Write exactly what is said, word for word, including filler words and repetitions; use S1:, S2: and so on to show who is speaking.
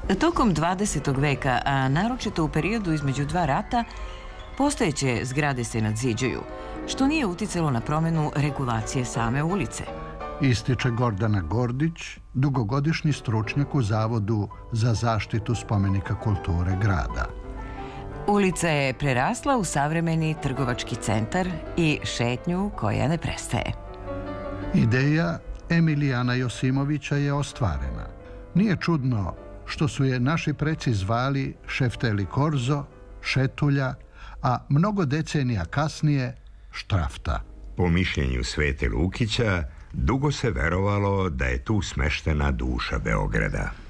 S1: Tokom dvadesetog veka, a naročito u periodu između dva rata, postojeće zgrade se nadziđuju, što nije uticalo na promjenu regulacije same ulice.
S2: Ističe Gordana Gordić, dugogodišnji stručnjak u Zavodu za zaštitu spomenika kulture grada.
S1: Ulica je prerasla u savremeni trgovački centar i šetnju koja ne prestaje.
S2: Ideja Emilijana Josimovića je ostvarena. Nije čudno što su je naši preci zvali Šefteli Korzo, Šetulja, a mnogo decenija kasnije Štrafta.
S3: Po mišljenju Svete Lukića, dugo se verovalo da je tu smeštena duša Beograda.